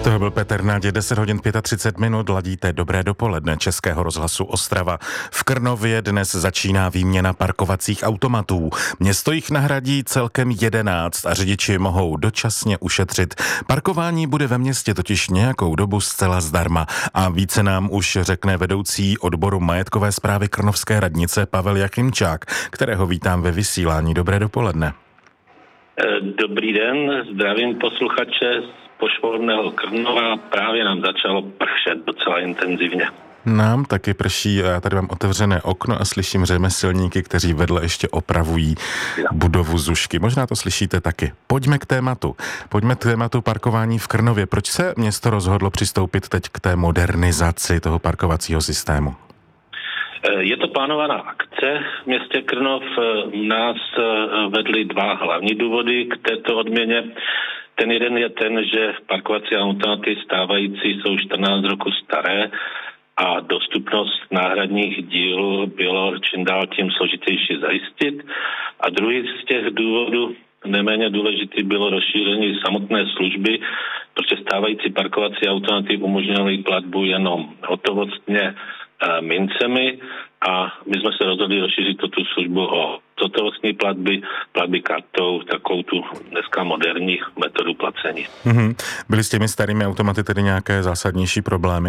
To byl Petr Nádě, 10 hodin 35 minut, ladíte Dobré dopoledne Českého rozhlasu Ostrava. V Krnově dnes začíná výměna parkovacích automatů. Město jich nahradí celkem 11 a řidiči mohou dočasně ušetřit. Parkování bude ve městě totiž nějakou dobu zcela zdarma. A více nám už řekne vedoucí odboru majetkové správy Krnovské radnice Pavel Jachimčák, kterého vítám ve vysílání. Dobré dopoledne. Dobrý den, zdravím posluchače pošvorného Krnova. Právě nám začalo pršet docela intenzivně. Nám taky prší a já tady mám otevřené okno a slyším řemeslníky, kteří vedle ještě opravují budovu Zušky. Možná to slyšíte taky. Pojďme k tématu parkování v Krnově. Proč se město rozhodlo přistoupit teď k té modernizaci toho parkovacího systému? Je to plánovaná akce v městě Krnov. Nás vedly dva hlavní důvody k této odměně. Ten jeden je ten, že parkovací automaty stávající jsou 14 roku staré a dostupnost náhradních dílů bylo čím dál tím složitější zajistit. A druhý z těch důvodů, neméně důležitý, bylo rozšíření samotné služby, protože stávající parkovací automaty umožňovaly platbu jenom hotovostně mincemi a my jsme se rozhodli rozšířit tu službu o hotovostní platby kartou, takovou tu dneska moderní metodu placení. Byly s těmi starými automaty tedy nějaké zásadnější problémy?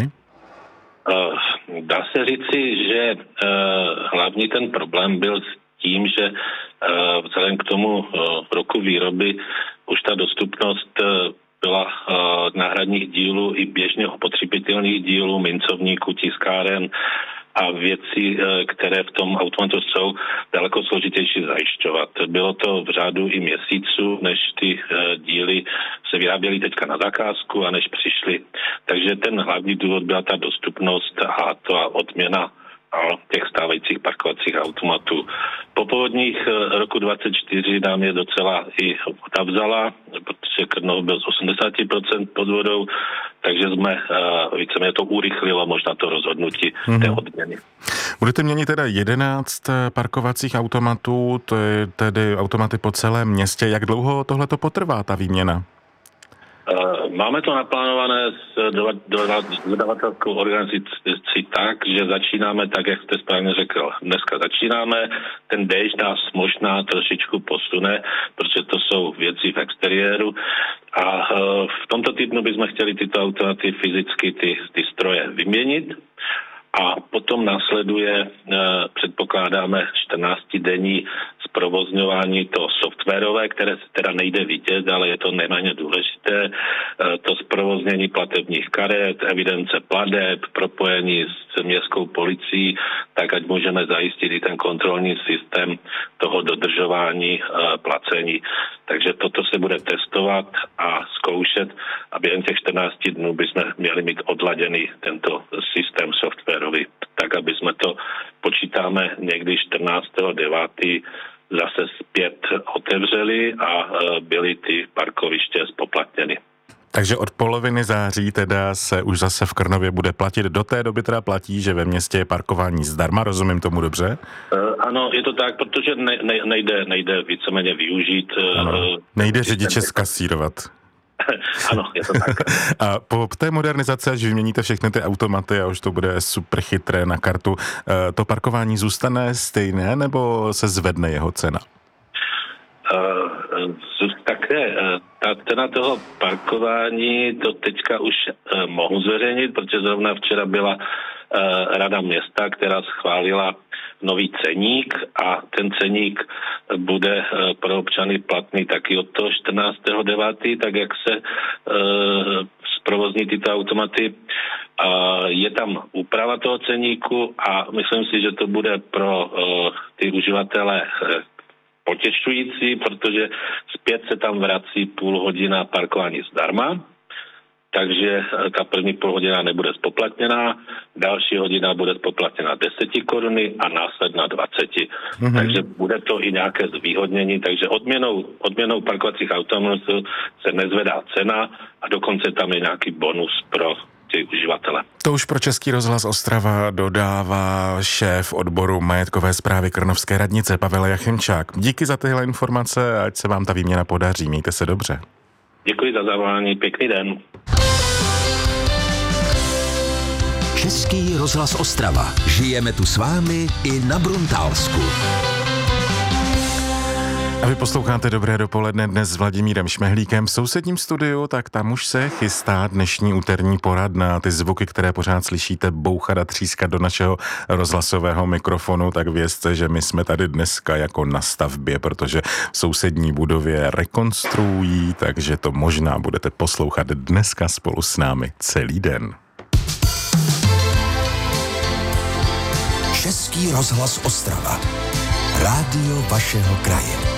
Dá se říci, že hlavní ten problém byl s tím, že vzhledem k tomu roku výroby už ta dostupnost byla náhradních dílů i běžně opotřebitelných dílů, mincovníků, tiskáren a věcí, které v tom automatu jsou, daleko složitější zajišťovat. Bylo to v řádu i měsíců, než ty díly se vyráběly teďka na zakázku a než přišly. Takže ten hlavní důvod byla ta dostupnost a ta odměna těch stávajících parkovacích automatů. Po povodních roku 2024 nám je docela i voda vzala, protože Krnov byl z 80% pod vodou, takže jsme víceméně to urychlilo možná to rozhodnutí té odměny. Budete měnit teda 11 parkovacích automatů, to je tedy automaty po celém městě. Jak dlouho tohleto potrvá, ta výměna? Máme to naplánované s dodavatelskou organizací tak, že začínáme tak, jak jste správně řekl. Dneska začínáme, ten déšť nás možná trošičku posune, protože to jsou věci v exteriéru a v tomto týdnu bychom chtěli tyto automaty fyzicky, ty stroje vyměnit. A potom následuje, předpokládáme, 14-denní zprovozňování to softwarové, které se teda nejde vidět, ale je to neméně důležité. To zprovoznění platebních karet, evidence plateb, propojení s městskou policií, tak ať můžeme zajistit i ten kontrolní systém toho dodržování placení. Takže toto se bude testovat a zkoušet a během těch 14 dnů bychom měli mít odladěný tento systém softwarový, tak aby jsme to počítáme někdy 14.9. zase zpět otevřeli a byly ty parkoviště spoplatněny. Takže od poloviny září teda se už zase v Krnově bude platit. Do té doby teda platí, že ve městě je parkování zdarma, rozumím tomu dobře? Ano, je to tak, protože nejde víceméně využít. Nejde řidiče zkasírovat. Ano, je to tak. A po té modernizaci, až vyměníte všechny ty automaty a už to bude super chytré na kartu, to parkování zůstane stejné nebo se zvedne jeho cena? Také ta cena toho parkování, to teďka už mohu zveřejnit, protože zrovna včera byla Rada města, která schválila nový ceník a ten ceník bude pro občany platný taky od toho 14.9., tak jak se zprovozní tyto automaty. Je tam úprava toho ceníku a myslím si, že to bude pro ty uživatele potěšující, protože zpět se tam vrací půl hodina parkování zdarma, takže ta první půl hodina nebude spoplatněná, další hodina bude spoplatněná 10 koruny a následná 20. Takže bude to i nějaké zvýhodnění, takže odměnou parkovacích automatů se nezvedá cena a dokonce tam je nějaký bonus pro uživatele. To už pro Český rozhlas Ostrava dodává šéf odboru majetkové správy Krnovské radnice Pavel Jachimčák. Díky za tyhle informace, ať se vám ta výměna podaří. Mějte se dobře. Děkuji za zavolání, pěkný den. Český rozhlas Ostrava. Žijeme tu s vámi i na Bruntálsku. A vy posloucháte Dobré dopoledne dnes s Vladimírem Šmehlíkem v sousedním studiu, tak tam už se chystá dnešní úterní poradna. Ty zvuky, které pořád slyšíte bouchat a třískat do našeho rozhlasového mikrofonu, tak vězte, že my jsme tady dneska jako na stavbě, protože v sousední budově rekonstruují, takže to možná budete poslouchat dneska spolu s námi celý den. Český rozhlas Ostrava. Rádio vašeho kraje.